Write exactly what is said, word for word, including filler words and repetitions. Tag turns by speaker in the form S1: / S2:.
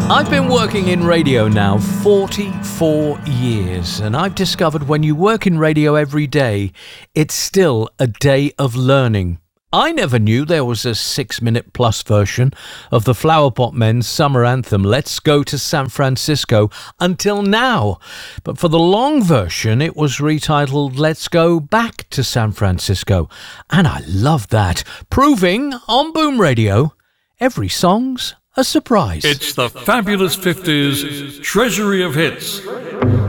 S1: I've been working in radio now forty-four years, and I've discovered when you work in radio every day, it's still a day of learning. I never knew there was a six-minute plus version of the Flowerpot Men's summer anthem, Let's Go to San Francisco, until now. But for the long version, it was retitled Let's Go Back to San Francisco. And I love that, proving on Boom Radio, every song's a surprise.
S2: It's the Fabulous fifties Treasury of Hits.